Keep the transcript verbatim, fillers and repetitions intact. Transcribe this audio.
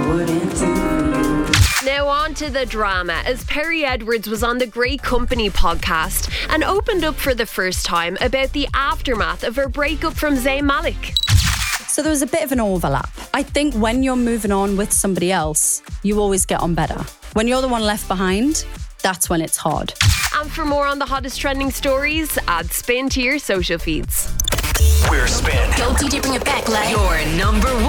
wouldn't do for you. Now on to the drama, as Perry Edwards was on the Great Company podcast and opened up for the first time about the aftermath of her breakup from Zayn Malik. So there was a bit of an overlap. I think when you're moving on with somebody else, you always get on better. When you're the one left behind, that's when it's hard. And for more on the hottest trending stories, add Spin to your social feeds. We're Spin. Go D J, bring it back, like Your number one.